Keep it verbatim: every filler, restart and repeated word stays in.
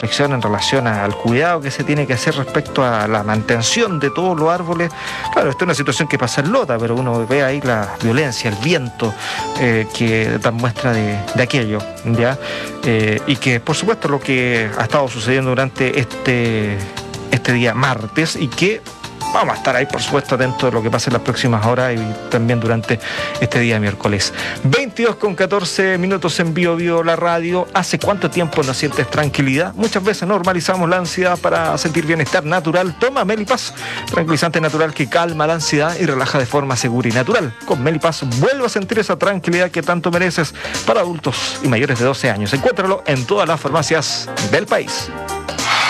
reflexión en relación al cuidado que se tiene que hacer respecto a la mantención de todos los árboles. Claro, esta es una situación que pasa en Lota, pero uno ve ahí la violencia, el viento eh, que dan muestra de, de aquello, ¿ya? Eh, y que, por supuesto, lo que ha estado sucediendo durante este, este día martes y que vamos a estar ahí, por supuesto, atentos de lo que pase en las próximas horas y también durante este día miércoles. veintidós con catorce minutos en Bio Bio la radio. ¿Hace cuánto tiempo no sientes tranquilidad? Muchas veces normalizamos la ansiedad para sentir bienestar natural. Toma Melipaz, tranquilizante natural que calma la ansiedad y relaja de forma segura y natural. Con Melipaz vuelve a sentir esa tranquilidad que tanto mereces para adultos y mayores de doce años. Encuéntralo en todas las farmacias del país.